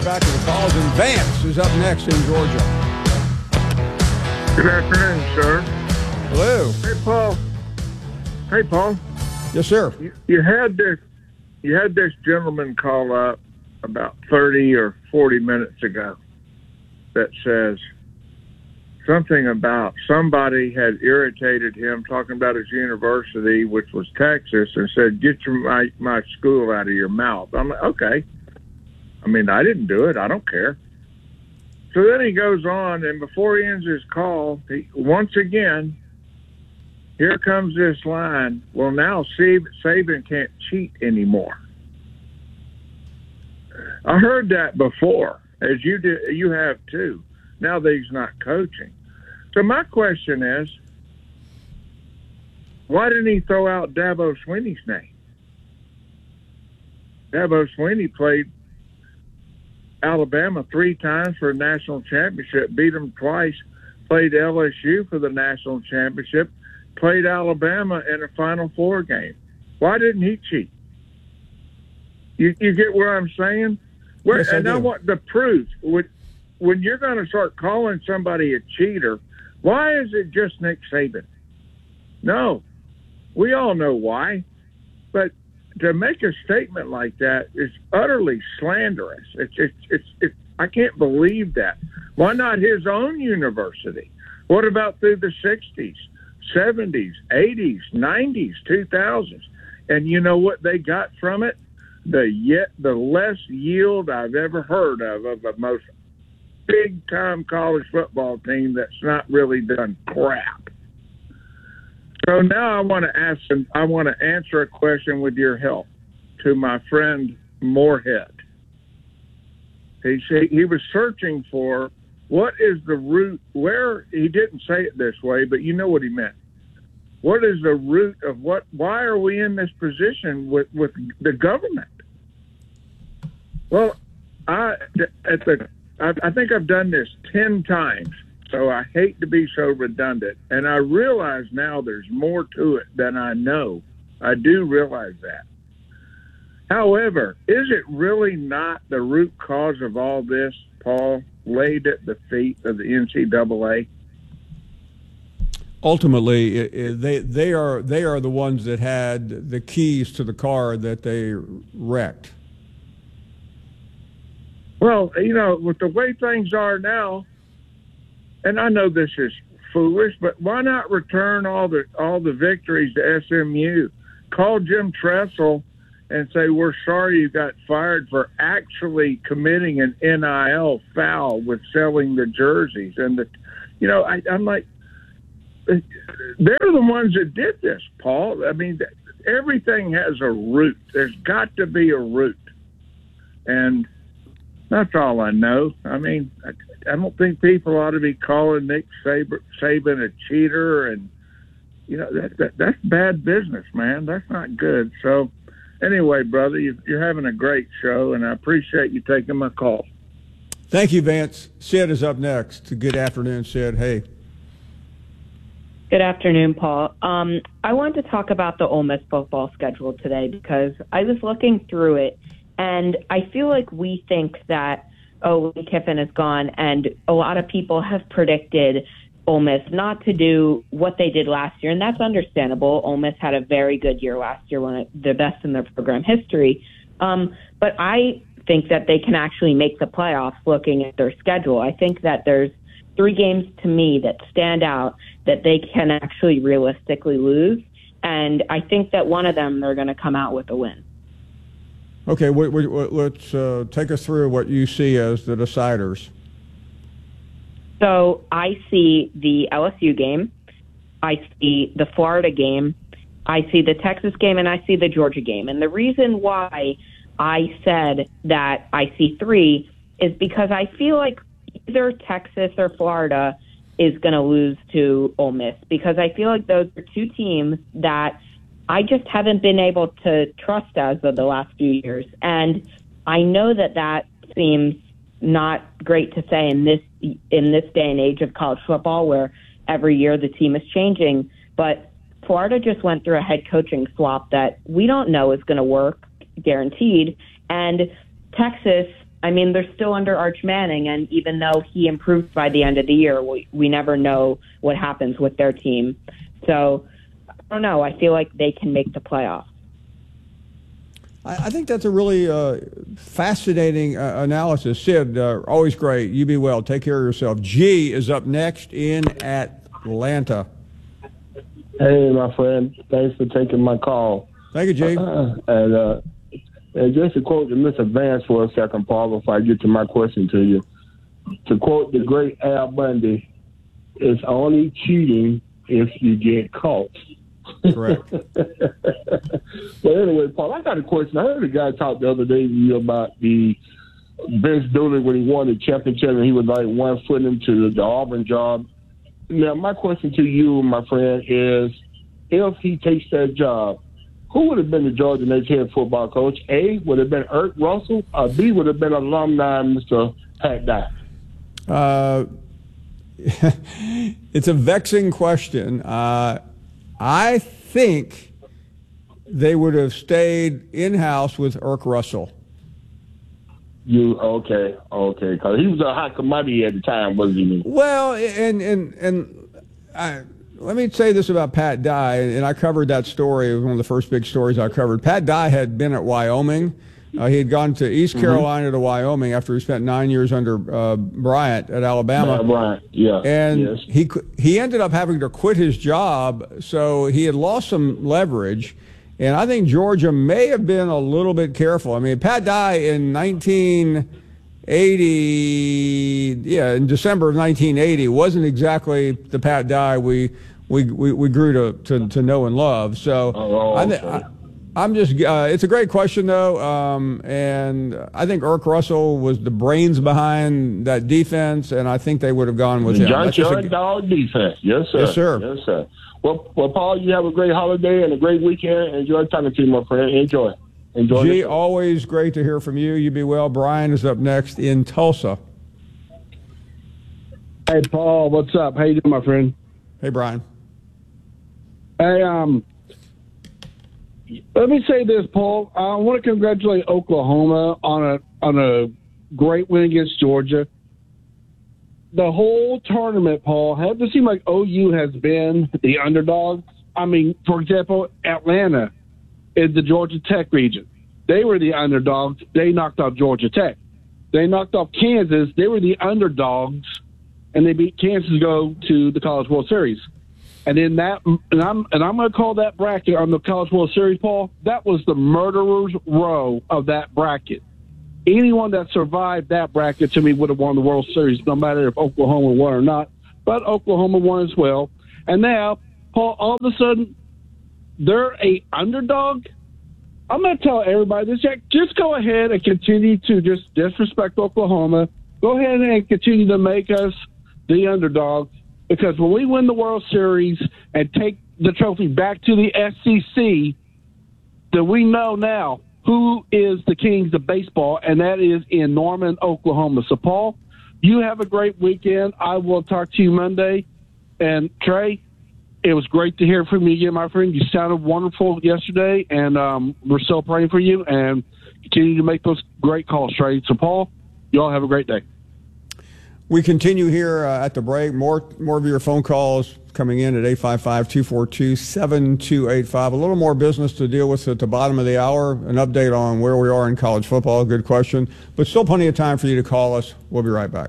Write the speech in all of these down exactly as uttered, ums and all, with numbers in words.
get back to the calls. And Vance is up next in Georgia. Good afternoon, sir. Hello. Hey, Paul. Hey, Paul. Yes, sir. You, you had this. You had this gentleman call up about thirty or forty minutes ago that says something about somebody had irritated him talking about his university, which was Texas, and said, "Get your my, my school out of your mouth." I'm like, okay. I mean, I didn't do it. I don't care. So then he goes on, and before he ends his call, he, once again, here comes this line. Well, now Saban can't cheat anymore. I heard that before, as you did, you have too. Now that he's not coaching. So my question is, why didn't he throw out Dabo Swinney's name? Dabo Swinney played Alabama three times for a national championship, beat them twice, played L S U for the national championship, played Alabama in a Final Four game. Why didn't he cheat? You, you get what I'm saying? Where, Yes, I and do. I want the proof. When, when you're going to start calling somebody a cheater, why is it just Nick Saban? No. We all know why. But to make a statement like that is utterly slanderous. It's, it's, it's, it's, I can't believe that. Why not his own university? What about through the sixties, seventies, eighties, nineties, two thousands? And you know what they got from it? The yet the less yield I've ever heard of of the most big-time college football team that's not really done crap. So now I want to ask, I want to answer a question with your help to my friend Moorhead. He said he was searching for what is the root, where, he didn't say it this way, but you know what he meant. What is the root of what, why are we in this position with, with the government? Well, I, at the, I, I think I've done this ten times. So I hate to be so redundant, and I realize now there's more to it than I know. I do realize that. However, is it really not the root cause of all this, Paul, laid at the feet of the N C double A? Ultimately, it, it, they they are they are the ones that had the keys to the car that they wrecked. Well, you know, with the way things are now, and I know this is foolish, but why not return all the all the victories to S M U? Call Jim Tressel and say, we're sorry you got fired for actually committing an N I L foul with selling the jerseys. And, the, you know, I, I'm like, they're the ones that did this, Paul. I mean, everything has a root. There's got to be a root. And that's all I know. I mean, I, I don't think people ought to be calling Nick Saban, Saban a cheater, and you know that, that that's bad business, man. That's not good. So, anyway, brother, you, you're having a great show, and I appreciate you taking my call. Thank you, Vance. Sid is up next. Good afternoon, Sid. Hey. Good afternoon, Paul. Um, I wanted to talk about the Ole Miss football schedule today because I was looking through it, and I feel like we think that, oh, Lane Kiffin is gone, and a lot of people have predicted Ole Miss not to do what they did last year, and that's understandable. Ole Miss had a very good year last year, one of the best in their program history. Um, but I think that they can actually make the playoffs looking at their schedule. I think that there's three games to me that stand out that they can actually realistically lose, and I think that one of them they're going to come out with a win. Okay, we, we, let's uh, take us through what you see as the deciders. So I see the L S U game, I see the Florida game, I see the Texas game, and I see the Georgia game. And the reason why I said that I see three is because I feel like either Texas or Florida is going to lose to Ole Miss, because I feel like those are two teams that I just haven't been able to trust as of the last few years. And I know that that seems not great to say in this in this day and age of college football where every year the team is changing. But Florida just went through a head coaching swap that we don't know is going to work, guaranteed. And Texas I mean, they're still under Arch Manning, and even though he improved by the end of the year, we, we never know what happens with their team. So, I don't know. I feel like they can make the playoffs. I, I think that's a really uh, fascinating uh, analysis. Sid, uh, always great. You be well. Take care of yourself. G is up next in Atlanta. Hey, my friend. Thanks for taking my call. Thank you, G. Uh, and, uh, and just to quote Mister Vance for a second, Paul, before I get to my question to you. To quote the great Al Bundy, it's only cheating if you get caught. Correct. But anyway, Paul, I got a question. I heard a guy talk the other day to you about the Vince Dooley when he won the championship and he was like one foot into the Auburn job. Now, my question to you, my friend, is if he takes that job, who would have been the Georgia next head football coach? A, would have been Ert Russell, or B, would have been alumni Mister Pat Dye? Uh, it's a vexing question. Uh, I think they would have stayed in-house with Ert Russell. You okay? Okay, because he was a hot commodity at the time, wasn't he? Well, and and and I, let me say this about Pat Dye, and I covered that story. It was one of the first big stories I covered. Pat Dye had been at Wyoming. Uh, he had gone to East Carolina mm-hmm. to Wyoming after he spent nine years under uh, Bryant at Alabama. Uh, Bryant, yeah. And yes. he he ended up having to quit his job, so he had lost some leverage. And I think Georgia may have been a little bit careful. I mean, Pat Dye in nineteen eighty, yeah, in December of nineteen eighty, wasn't exactly the Pat Dye we we we, we grew to, to to know and love. So oh, I, okay. th- I I'm just, uh, it's a great question, though, um, and I think Ert Russell was the brains behind that defense, and I think they would have gone with him. Junkyard dog defense. Yes, sir. Yes, sir. Yes, sir. Well, well, Paul, you have a great holiday and a great weekend. Enjoy talking to you, my friend. Enjoy. Enjoy. G, always great to hear from you. You be well. Brian is up next in Tulsa. Hey, Paul, what's up? How you doing, my friend? Hey, Brian. Hey, um... let me say this, Paul. I want to congratulate Oklahoma on a on a great win against Georgia. The whole tournament, Paul, had to seem like O U has been the underdog. I mean, for example, Atlanta is the Georgia Tech region. They were the underdogs. They knocked off Georgia Tech. They knocked off Kansas. They were the underdogs, and they beat Kansas to go to the College World Series. And in that, and I'm and I'm going to call that bracket on the College World Series, Paul. That was the murderer's row of that bracket. Anyone that survived that bracket to me would have won the World Series, no matter if Oklahoma won or not. But Oklahoma won as well. And now, Paul, all of a sudden, they're a underdog. I'm going to tell everybody this: just go ahead and continue to just disrespect Oklahoma. Go ahead and continue to make us the underdog. Because when we win the World Series and take the trophy back to the S E C, then we know now who is the kings of baseball, and that is in Norman, Oklahoma. So, Paul, you have a great weekend. I will talk to you Monday. And, Trey, it was great to hear from you again, my friend. You sounded wonderful yesterday, and um, we're still praying for you. And continue to make those great calls, Trey. So, Paul, you all have a great day. We continue here uh, at the break. More more of your phone calls coming in at eight five five, two four two, seven two eight five. A little more business to deal with at the bottom of the hour. An update on where we are in college football. Good question. But still plenty of time for you to call us. We'll be right back.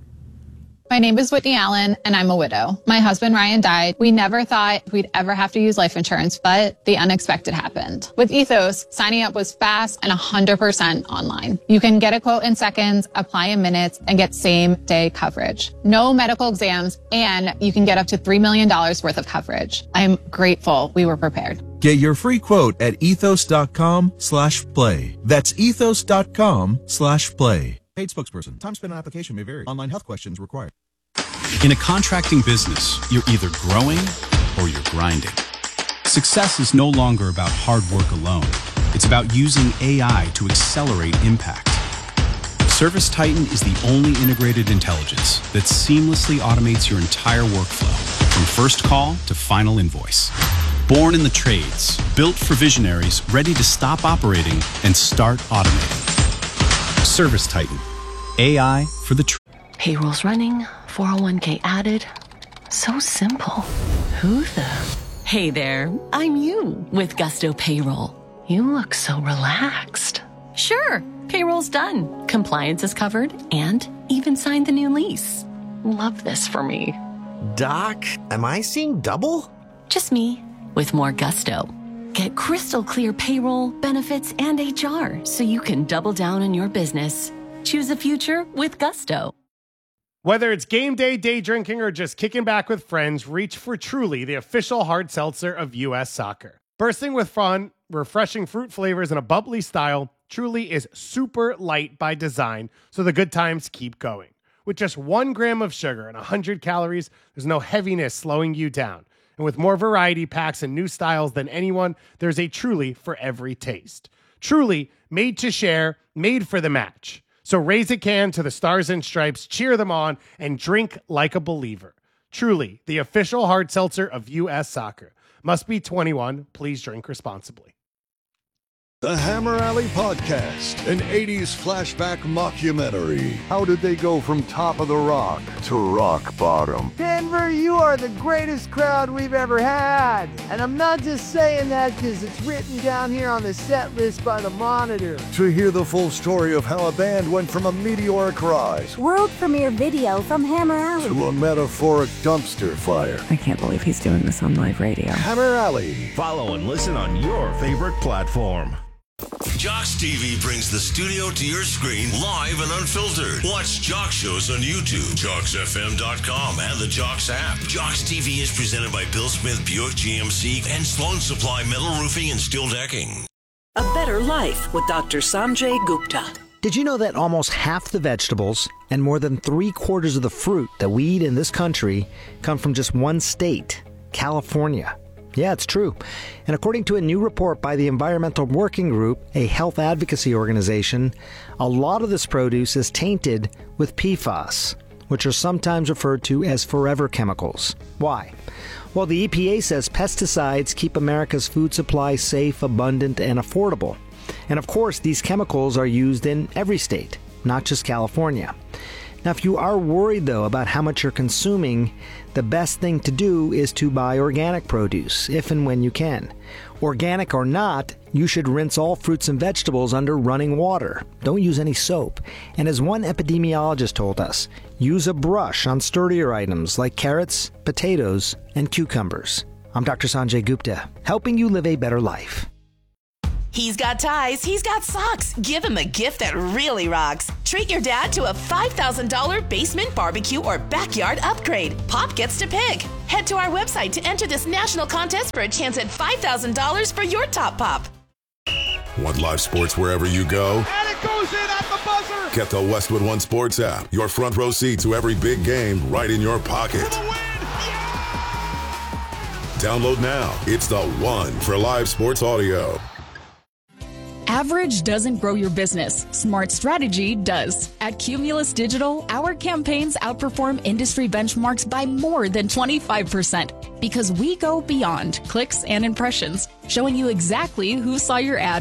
My name is Whitney Allen, and I'm a widow. My husband, Ryan, died. We never thought we'd ever have to use life insurance, but the unexpected happened. With Ethos, signing up was fast and one hundred percent online. You can get a quote in seconds, apply in minutes, and get same-day coverage. No medical exams, and you can get up to three million dollars worth of coverage. I'm grateful we were prepared. Get your free quote at ethos.com slash play. That's ethos.com slash play. Paid spokesperson. Time spent on application may vary. Online health questions required. In a contracting business, you're either growing or you're grinding. Success is no longer about hard work alone. It's about using A I to accelerate impact. ServiceTitan is the only integrated intelligence that seamlessly automates your entire workflow, from first call to final invoice. Born in the trades, built for visionaries ready to stop operating and start automating. Service Titan. A I for the tr- Payroll's running, four oh one k added. So simple. Who the? Hey there, I'm you with Gusto Payroll. You look so relaxed. Sure, payroll's done. Compliance is covered and even signed the new lease. Love this for me. Doc, am I seeing double? Just me with more gusto. Get crystal clear payroll, benefits, and H R so you can double down on your business. Choose a future with Gusto. Whether it's game day, day drinking, or just kicking back with friends, reach for Truly, the official hard seltzer of U S Soccer. Bursting with fun, refreshing fruit flavors, and a bubbly style, Truly is super light by design, so the good times keep going. With just one gram of sugar and one hundred calories, there's no heaviness slowing you down. And with more variety packs and new styles than anyone, there's a Truly for every taste. Truly, made to share, made for the match. So raise a can to the Stars and Stripes, cheer them on, and drink like a believer. Truly, the official hard seltzer of U S Soccer. Must be twenty-one. Please drink responsibly. The Hammer Alley Podcast, an eighties flashback mockumentary. How did they go from top of the rock to rock bottom? Denver, you are the greatest crowd we've ever had. And I'm not just saying that because it's written down here on the set list by the Monitor. To hear the full story of how a band went from a meteoric rise, world premiere video from Hammer Alley, to a metaphoric dumpster fire. I can't believe he's doing this on live radio. Hammer Alley. Follow and listen on your favorite platform. Jocks T V brings the studio to your screen live and unfiltered. Watch Jocks shows on YouTube, jocks f m dot com, and the Jocks app. Jocks T V is presented by Bill Smith Buick G M C and Sloan Supply Metal Roofing and Steel Decking. A better life with Doctor Sanjay Gupta. Did you know that almost half the vegetables and more than three quarters of the fruit that we eat in this country come from just one state, California? Yeah, it's true. And according to a new report by the Environmental Working Group, a health advocacy organization, a lot of this produce is tainted with P FAS, which are sometimes referred to as forever chemicals. Why? Well, the E P A says pesticides keep America's food supply safe, abundant, and affordable. And of course, these chemicals are used in every state, not just California. Now, if you are worried, though, about how much you're consuming, the best thing to do is to buy organic produce, if and when you can. Organic or not, you should rinse all fruits and vegetables under running water. Don't use any soap. And as one epidemiologist told us, use a brush on sturdier items like carrots, potatoes, and cucumbers. I'm Doctor Sanjay Gupta, helping you live a better life. He's got ties, he's got socks. Give him a gift that really rocks. Treat your dad to a five thousand dollars basement barbecue or backyard upgrade. Pop gets to pick. Head to our website to enter this national contest for a chance at five thousand dollars for your top pop. Want live sports wherever you go? And it goes in at the buzzer. Get the Westwood One Sports app. Your front row seat to every big game right in your pocket. For the win. Yeah. Download now. It's the one for live sports audio. Average doesn't grow your business. Smart strategy does. At Cumulus Digital, our campaigns outperform industry benchmarks by more than twenty-five percent because we go beyond clicks and impressions, showing you exactly who saw your ad